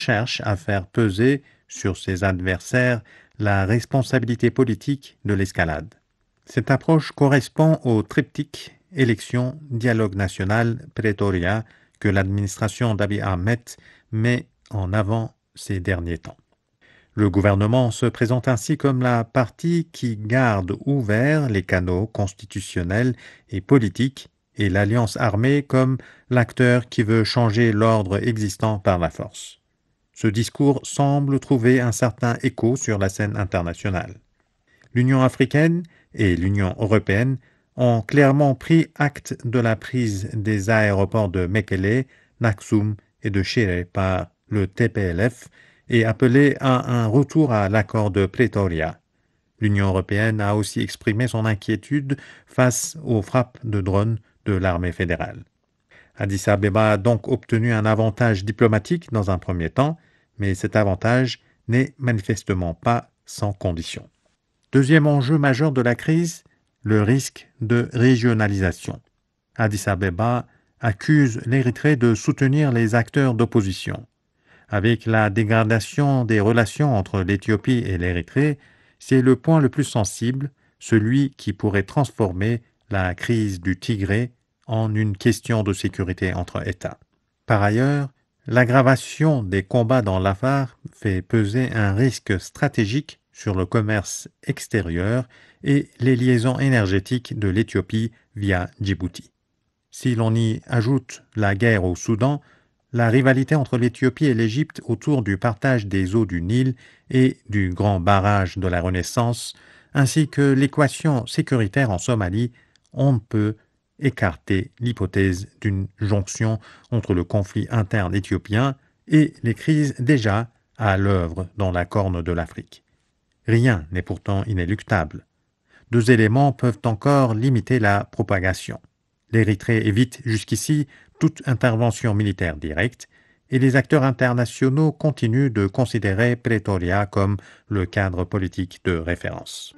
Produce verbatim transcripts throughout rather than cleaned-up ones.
cherche à faire peser sur ses adversaires la responsabilité politique de l'escalade. Cette approche correspond au triptyque élection, dialogue national, Pretoria que l'administration d'Abiy Ahmed met en avant ces derniers temps. Le gouvernement se présente ainsi comme la partie qui garde ouverts les canaux constitutionnels et politiques et l'alliance armée comme l'acteur qui veut changer l'ordre existant par la force. Ce discours semble trouver un certain écho sur la scène internationale. L'Union africaine et l'Union européenne ont clairement pris acte de la prise des aéroports de Mekele, Naxum et de Shire par le T P L F et appelé à un retour à l'accord de Pretoria. L'Union européenne a aussi exprimé son inquiétude face aux frappes de drones de l'armée fédérale. Addis Abeba a donc obtenu un avantage diplomatique dans un premier temps, mais cet avantage n'est manifestement pas sans condition. Deuxième enjeu majeur de la crise, le risque de régionalisation. Addis Abeba accuse l'Érythrée de soutenir les acteurs d'opposition. Avec la dégradation des relations entre l'Éthiopie et l'Érythrée, c'est le point le plus sensible, celui qui pourrait transformer la crise du Tigré en une question de sécurité entre États. Par ailleurs, l'aggravation des combats dans l'Afar fait peser un risque stratégique sur le commerce extérieur et les liaisons énergétiques de l'Éthiopie via Djibouti. Si l'on y ajoute la guerre au Soudan, la rivalité entre l'Éthiopie et l'Égypte autour du partage des eaux du Nil et du grand barrage de la Renaissance, ainsi que l'équation sécuritaire en Somalie, on ne peut écarter l'hypothèse d'une jonction entre le conflit interne éthiopien et les crises déjà à l'œuvre dans la Corne de l'Afrique. Rien n'est pourtant inéluctable. Deux éléments peuvent encore limiter la propagation. L'Érythrée évite jusqu'ici toute intervention militaire directe et les acteurs internationaux continuent de considérer Pretoria comme le cadre politique de référence.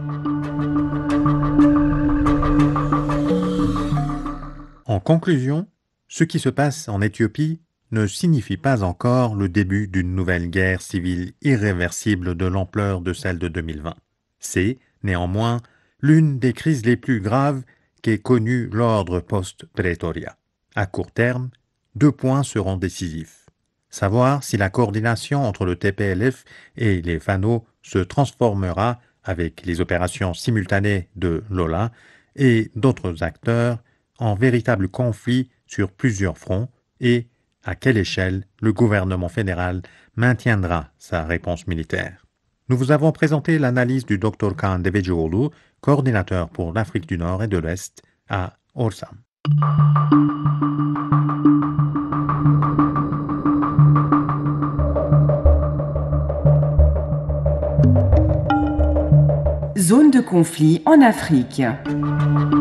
En conclusion, ce qui se passe en Éthiopie ne signifie pas encore le début d'une nouvelle guerre civile irréversible de l'ampleur de celle de deux mille vingt. C'est, néanmoins, l'une des crises les plus graves qu'ait connue l'ordre post-Pretoria. À court terme, deux points seront décisifs. Savoir si la coordination entre le T P L F et les Fano se transformera avec les opérations simultanées de Lola et d'autres acteurs en véritable conflit sur plusieurs fronts et à quelle échelle le gouvernement fédéral maintiendra sa réponse militaire. Nous vous avons présenté l'analyse du docteur Khan Devejioğlu, coordinateur pour l'Afrique du Nord et de l'Est à Orsam. Zone de conflit en Afrique.